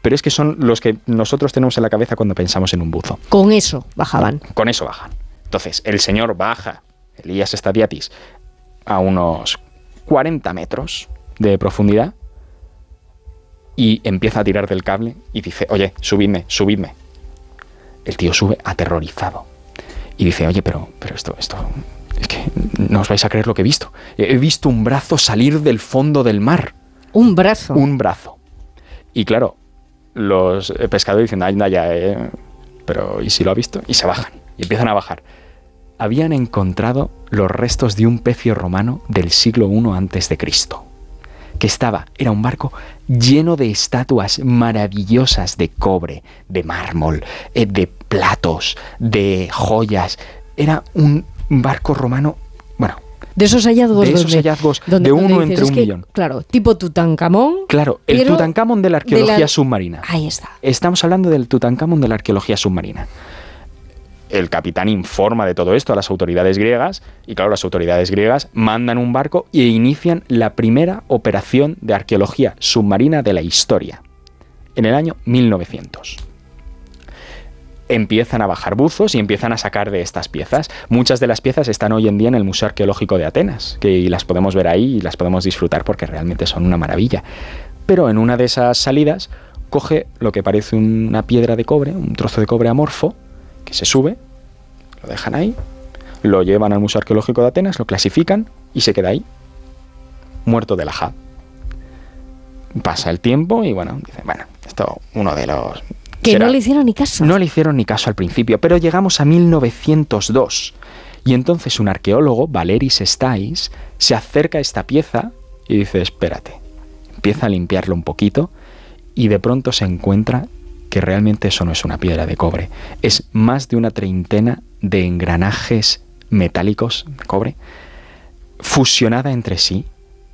pero es que son los que nosotros tenemos en la cabeza cuando pensamos en un buzo. Con eso bajaban. Con eso bajan. Entonces, el señor baja, Elías Stadiatis, a unos 40 metros de profundidad y empieza a tirar del cable y dice, oye, subidme. El tío sube aterrorizado y dice, oye, pero esto, es que no os vais a creer lo que he visto. He visto un brazo salir del fondo del mar. ¿Un brazo? Un brazo. Y claro, los pescadores dicen, anda ya, pero ¿y si lo ha visto? Y se bajan, y empiezan a bajar. Habían encontrado los restos de un pecio romano del siglo I a.C., que era un barco lleno de estatuas maravillosas de cobre, de mármol, de platos, de joyas. Era un barco romano, bueno... De esos hallazgos, de uno entre un millón. Claro, tipo Tutankamón. Claro, el Tutankamón de la arqueología submarina. Ahí está. Estamos hablando del Tutankamón de la arqueología submarina. El capitán informa de todo esto a las autoridades griegas y claro, las autoridades griegas mandan un barco e inician la primera operación de arqueología submarina de la historia, en el año 1900. Empiezan a bajar buzos y empiezan a sacar de estas piezas. Muchas de las piezas están hoy en día en el Museo Arqueológico de Atenas, que las podemos ver ahí y las podemos disfrutar porque realmente son una maravilla. Pero en una de esas salidas coge lo que parece una piedra de cobre, un trozo de cobre amorfo, que se sube, lo dejan ahí, lo llevan al Museo Arqueológico de Atenas, lo clasifican y se queda ahí, muerto de la ja. Pasa el tiempo y bueno, dicen, esto uno de los... Que no le hicieron ni caso. No le hicieron ni caso al principio, pero llegamos a 1902 y entonces un arqueólogo, Valeris Stais, se acerca a esta pieza y dice, espérate, empieza a limpiarlo un poquito y de pronto se encuentra que realmente eso no es una piedra de cobre, es más de una treintena de engranajes metálicos de cobre fusionada entre sí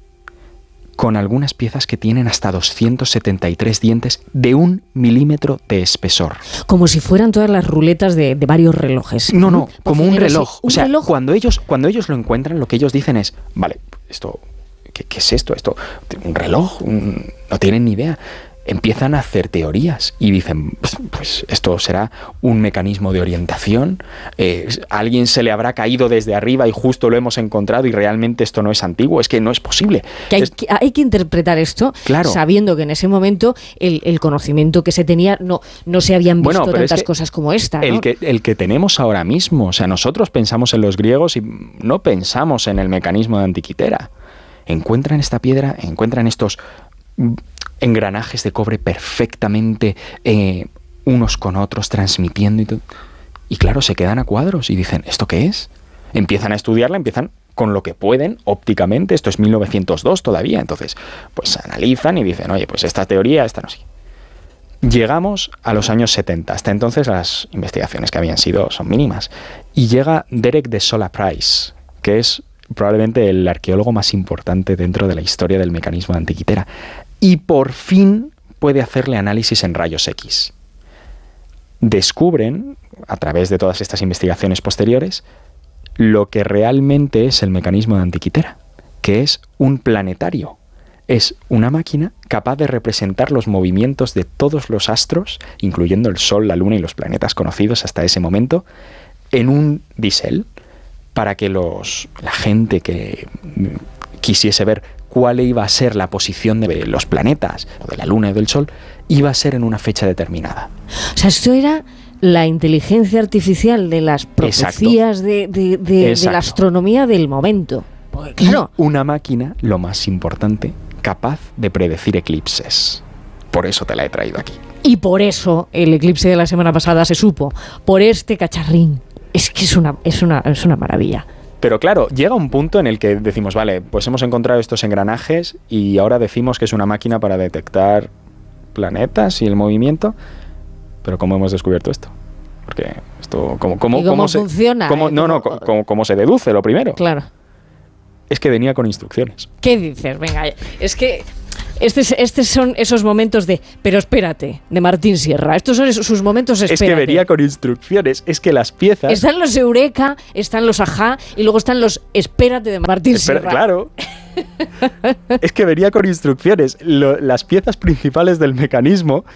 con algunas piezas que tienen hasta 273 dientes de 1 milímetro de espesor. Como si fueran todas las ruletas de varios relojes. No, como un reloj. ¿Un reloj? Cuando ellos lo encuentran, lo que ellos dicen es, vale, esto, ¿qué es esto? ¿Un reloj? No tienen ni idea. Empiezan a hacer teorías y dicen, pues esto será un mecanismo de orientación, alguien se le habrá caído desde arriba y justo lo hemos encontrado y realmente esto no es antiguo, es que no es posible. Hay que interpretar esto, claro, sabiendo que en ese momento el conocimiento que se tenía no se habían visto tantas cosas como esta, ¿no? El que tenemos ahora mismo, o sea, nosotros pensamos en los griegos y no pensamos en el mecanismo de Antiquitera. Encuentran esta piedra, encuentran estos engranajes de cobre perfectamente unos con otros transmitiendo y todo. Y claro, se quedan a cuadros y dicen, ¿esto qué es? Empiezan a estudiarla, empiezan con lo que pueden ópticamente, esto es 1902 todavía, entonces pues analizan y dicen, oye, pues esta teoría, esta no sé. Llegamos a los años 70, hasta entonces las investigaciones que habían sido son mínimas, y llega Derek de Sola Price, que es probablemente el arqueólogo más importante dentro de la historia del mecanismo de Antiquitera. Y por fin puede hacerle análisis en rayos X. Descubren, a través de todas estas investigaciones posteriores, lo que realmente es el mecanismo de Antiquitera, que es un planetario. Es una máquina capaz de representar los movimientos de todos los astros, incluyendo el Sol, la Luna y los planetas conocidos hasta ese momento, en un bisel, para que la gente que quisiese ver cuál iba a ser la posición de los planetas, o de la Luna y del Sol, iba a ser en una fecha determinada. O sea, esto era la inteligencia artificial de las profecías de la astronomía del momento. Porque, claro, y una máquina, lo más importante, capaz de predecir eclipses. Por eso te la he traído aquí. Y por eso el eclipse de la semana pasada se supo, por este cacharrín. Es que es una maravilla. Pero claro, llega un punto en el que decimos, vale, pues hemos encontrado estos engranajes y ahora decimos que es una máquina para detectar planetas y el movimiento, pero ¿cómo hemos descubierto esto? Porque esto, ¿cómo funciona? ¿Cómo se deduce lo primero? Claro. Es que venía con instrucciones. ¿Qué dices? Venga, es que estos son esos momentos de, pero espérate, de Martín Sierra. Estos son sus momentos espérate. Es que venía con instrucciones, es que las piezas... Están los Eureka, están los Ajá y luego están los espérate de Martín Sierra. Claro. Es que venía con instrucciones. Las piezas principales del mecanismo